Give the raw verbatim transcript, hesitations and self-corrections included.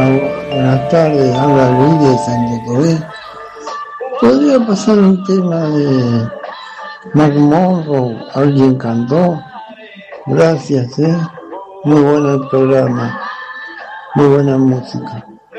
Buenas tardes, habla Luis de Santo Tomé. ¿Podría pasar un tema de Mac Monroe? ¿Alguien cantó? Gracias, ¿eh? Muy bueno el programa, muy buena música.